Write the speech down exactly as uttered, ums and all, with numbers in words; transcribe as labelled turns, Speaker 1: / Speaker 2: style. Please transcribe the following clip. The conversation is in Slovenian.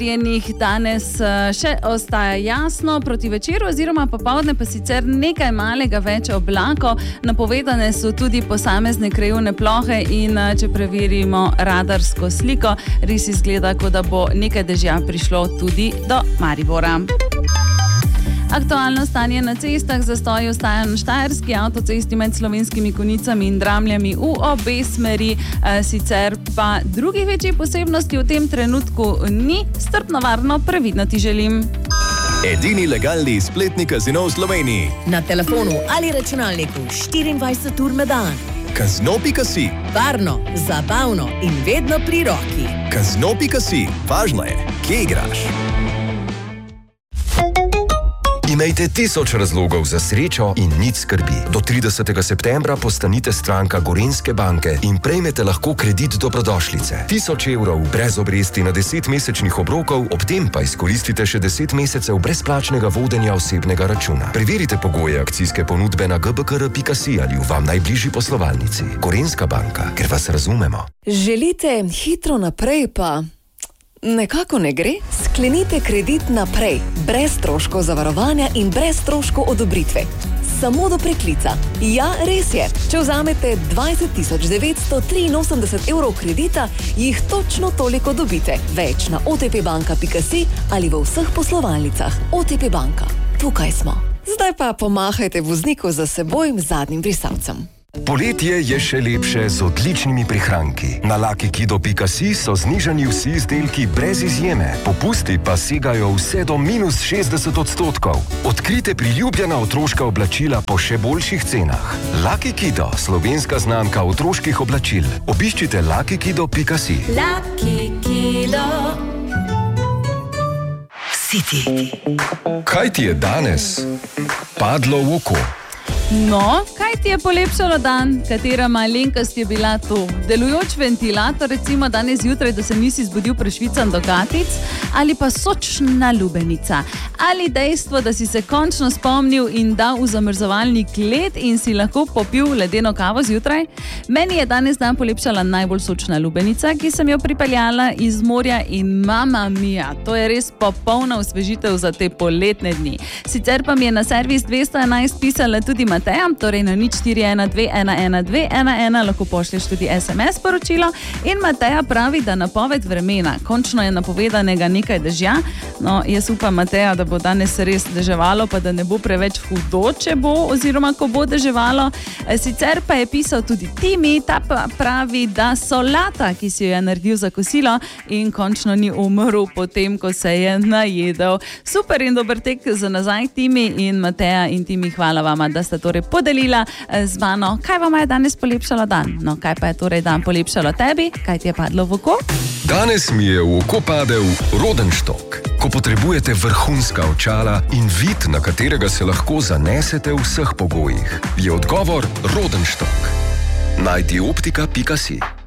Speaker 1: Jenih danes še ostaja jasno, proti večeru oziroma popoldne pa sicer nekaj malega več oblakov. Napovedane so tudi posamezne krajevne plohe in če preverimo radarsko sliko, res izgleda, kot da bo nekaj dežja prišlo tudi do Maribora. Aktualno stanje na cestah, zastoji ostajajo na Štajerski avtocesti med Slovenskimi Konjicami in Dramljami v obe smeri, sicer pa drugih večjih posebnosti v tem trenutku ni. Strpno, varno, previdno ti želim.
Speaker 2: Edini legalni spletni kazino v Sloveniji.
Speaker 3: Na telefonu ali računalniku štiriindvajset ur na dan.
Speaker 2: Kazino pika si.
Speaker 3: Varno, zabavno in vedno pri roki.
Speaker 2: Kazino pika si. Važno je, kje igraš.
Speaker 4: Imejte tisoč razlogov za srečo in nič skrbi. Do tridesetega septembra postanite stranka Gorenjske banke in prejmete lahko kredit dobrodošlice. Tisoč evrov brez obresti na deset mesečnih obrokov, ob tem pa izkoristite še deset mesecev brezplačnega vodenja osebnega računa. Preverite pogoje akcijske ponudbe na g b k r pika si ali v vam najbližji poslovalnici. Gorenjska banka, ker vas razumemo.
Speaker 5: Želite hitro naprej pa... nekako ne gre? Sklenite kredit naprej, brez stroškov zavarovanja in brez stroškov odobritve. Samo do preklica. Ja, res je. Če vzamete dvajset tisoč devetsto triinosemdeset evrov kredita, jih točno toliko dobite. Več na o te pe banka pika si ali v vseh poslovalnicah. O te pe banka. Tukaj smo. Zdaj pa pomahajte vozniku za seboj zadnjim brisalcem.
Speaker 4: Poletje je še lepše z odličnimi prihranki. Na luckykido pika si so znižani vsi izdelki brez izjeme. Popusti pa segajo vse do minus šestdeset odstotkov. Odkrite priljubljena otroška oblačila po še boljših cenah. LuckyKido, slovenska znamka otroških oblačil. Obiščite luckykido pika si.
Speaker 3: LuckyKido. City.
Speaker 4: Kaj ti je danes padlo v oko?
Speaker 1: No, kaj ti je polepšalo dan? Katera malenkast je bila to? Delujoč ventilator, recimo danes zjutraj, da se nisi zbudil prešvican do gatic, ali pa sočna lubenica, ali dejstvo, da si se končno spomnil in dal v zamrzovalnik led in si lahko popil ledeno kavo zjutraj? Meni je danes dan polepšala najbolj sočna lubenica, ki sem jo pripeljala iz morja in mama mia, to je res popolna osvežitev za te poletne dni. Sicer pa mi je na servis dvesto enajst pisala tudi Mateja, torej na nič štiri ena dve ena ena dve ena ena lahko pošlješ tudi es em es sporočilo in Mateja pravi, da napoved vremena, končno je napovedanega nekaj dežja. No, jaz upam, Mateja, da bo danes res deževalo, pa da ne bo preveč hudo, če bo, oziroma ko bo deževalo. Sicer pa je pisal tudi Timi, ta pa pravi, da solata, ki si jo je naredil za kosilo in končno ni umrl potem, ko se je najedel. Super in dober tek za nazaj, Timi in Mateja in Timi, hvala vama, da sta torej podelila z mano, kaj vam je danes polepšalo dan. No, kaj pa je torej dan polepšalo tebi? Kaj ti je padlo v oko?
Speaker 4: Danes mi je v oko padel rodenštok. Ko potrebujete vrhunska očala in vid, na katerega se lahko zanesete v vseh pogojih, je odgovor rodenštok. najdi optika pika si.